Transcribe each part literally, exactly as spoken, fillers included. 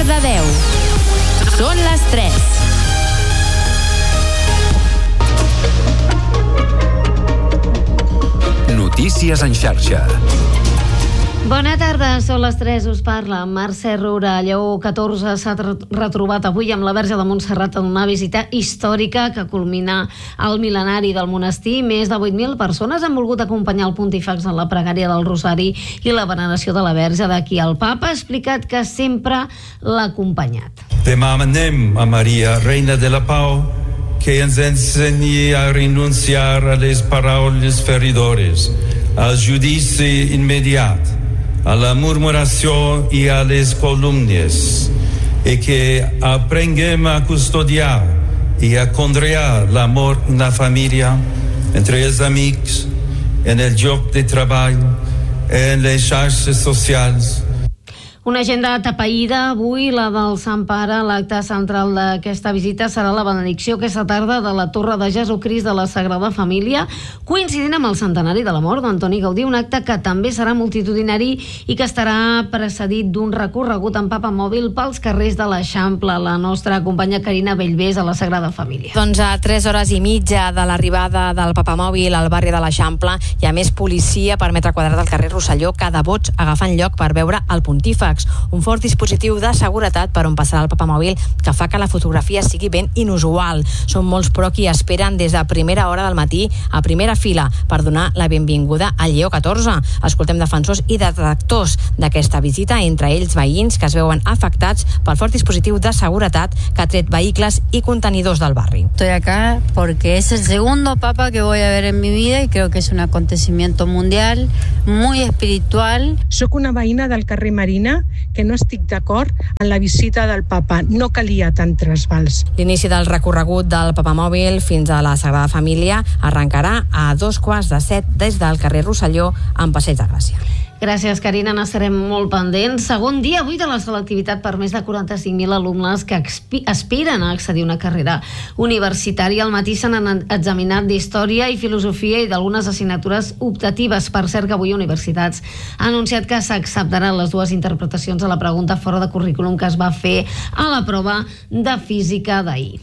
de deu. Són les tres. Notícies en xarxa. Bona tarda, són les tres, us parla Mercè Roura. Lleó catorze s'ha retrobat avui amb la Verge de Montserrat en una visita històrica que culmina al mil·lenari del monestir. Més de vuit mil persones han volgut acompanyar el pontífex en la pregària del Rosari i la veneració de la Verge. D'aquí el Papa ha explicat que sempre l'ha acompanyat. Demanem a Maria, Reina de la Pau, que ens ensenyi a renunciar a les paraules feridores, al judici immediat, a la murmuració i a les calúmnies, i que aprenguem a custodiar i a conrear l'amor en la família, entre els amics, en el lloc de treball, en les xarxes socials. Una agenda atapeïda avui, la del Sant Pare. L'acte central d'aquesta visita serà la benedicció aquesta tarda de la Torre de Jesucrist de la Sagrada Família, coincidint amb el centenari de la mort d'Antoni Gaudí, un acte que també serà multitudinari i que estarà precedit d'un recorregut en papamòbil pels carrers de l'Eixample. La nostra companya Carina Bellvés a la Sagrada Família. Doncs a tres hores i mitja de l'arribada del papamòbil al barri de l'Eixample hi ha més policia per metre quadrat al carrer Rosselló, cada vots agafant lloc per veure el pontífex. Un fort dispositiu de seguretat per on passarà el papamòbil que fa que la fotografia sigui ben inusual. Són molts però qui esperen des de primera hora del matí a primera fila per donar la benvinguda a Lleó catorze. Escoltem defensors i detractors d'aquesta visita, entre ells veïns que es veuen afectats pel fort dispositiu de seguretat que ha tret vehicles i contenidors del barri. Estoy acá porque es el segundo papa que voy a ver en mi vida y creo que es un acontecimiento mundial, muy espiritual. Soc una veïna del carrer Marina que no estic d'acord en la visita del papa. No calia tant trasbals. L'inici del recorregut del papamòbil fins a la Sagrada Família arrencarà a dos quarts de set des del carrer Rosselló en Passeig de Gràcia. Gràcies, Carina, n'estarem molt pendents. Segon dia avui de la selectivitat per més de quaranta-cinc mil alumnes que aspiren a accedir a una carrera universitària. Al matí s'han examinat d'Història i Filosofia i d'algunes assignatures optatives. Per cert, que avui Universitats ha anunciat que s'acceptaran les dues interpretacions a la pregunta fora de currículum que es va fer a la prova de física d'ahir.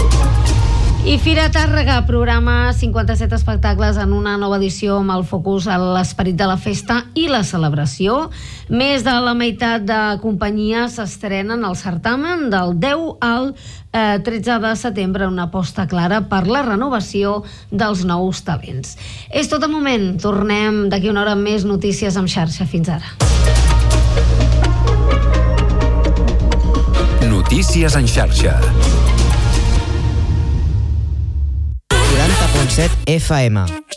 I Fira Tàrrega programa cinquanta-set espectacles en una nova edició amb el focus a l'esperit de la festa i la celebració. Més de la meitat de companyies s'estrenen al certamen del deu al eh, tretze de setembre, una aposta clara per la renovació dels nous talents. És tot el moment. Tornem d'aquí una hora amb més notícies en xarxa. Fins ara. Notícies en xarxa. quaranta punt set F M.